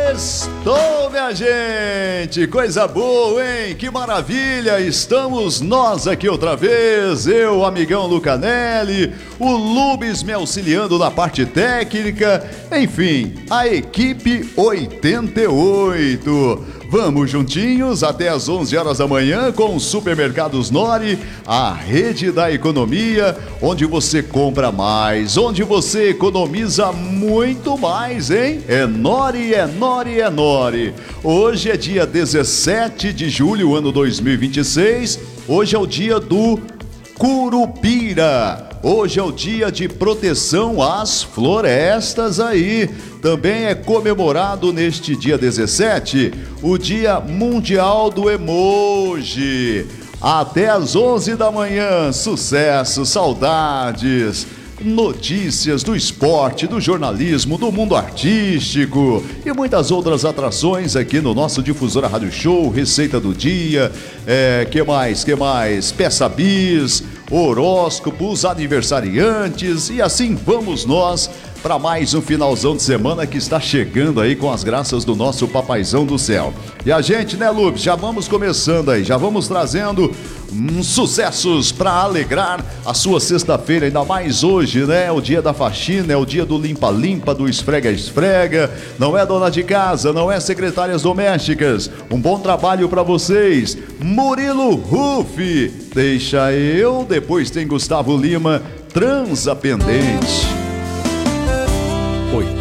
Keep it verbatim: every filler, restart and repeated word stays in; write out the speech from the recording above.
Sextou, minha gente! Coisa boa, hein? Que maravilha! Estamos nós aqui outra vez, eu, amigão Lucanelli, o Lubes me auxiliando na parte técnica, enfim, a equipe oitenta e oito. Vamos juntinhos até às onze horas da manhã com os Supermercados Nori, a rede da economia, onde você compra mais, onde você economiza muito mais, hein? É Nori, é Nori, é Nori. Hoje é dia dezessete de julho, ano dois mil e vinte e seis. Hoje é o dia do Curupira. Hoje é o dia de proteção às florestas aí. Também é comemorado neste dia dezessete o Dia Mundial do Emoji. Até às onze da manhã, sucesso, saudades, notícias do esporte, do jornalismo, do mundo artístico e muitas outras atrações aqui no nosso Difusora Rádio Show, Receita do Dia, é, que mais, que mais? Peça Bis, horóscopos, aniversariantes e assim vamos nós para mais um finalzão de semana que está chegando aí com as graças do nosso papaizão do céu. E a gente, né, Lupes, já vamos começando aí, já vamos trazendo hum, sucessos para alegrar a sua sexta-feira, ainda mais hoje, né, é o dia da faxina, é o dia do limpa-limpa, do esfrega-esfrega, não é dona de casa, não é secretárias domésticas, um bom trabalho para vocês. Murilo Rufi, deixa eu, depois tem Gustavo Lima, Transa Pendente.